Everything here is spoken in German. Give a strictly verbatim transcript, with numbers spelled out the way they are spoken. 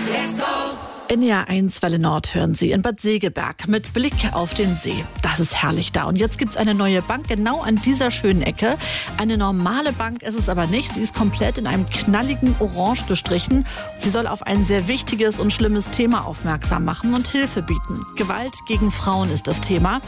Let's go! N D R eins Welle Nord hören Sie in Bad Segeberg mit Blick auf den See. Das ist herrlich da. Und jetzt gibt es eine neue Bank genau an dieser schönen Ecke. Eine normale Bank ist es aber nicht. Sie ist komplett in einem knalligen Orange gestrichen. Sie soll auf ein sehr wichtiges und schlimmes Thema aufmerksam machen und Hilfe bieten. Gewalt gegen Frauen ist das Thema.